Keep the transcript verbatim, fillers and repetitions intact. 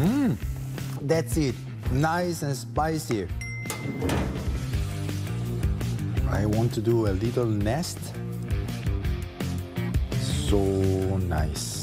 That's it. Nice and spicy. I want to do a little nest. So nice.